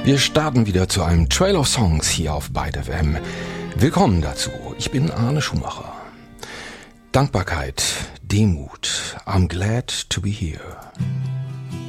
Wir starten wieder zu einem Trail of Songs hier auf Byte FM. Willkommen dazu. Ich bin Arne Schumacher. Dankbarkeit, Demut. I'm glad to be here.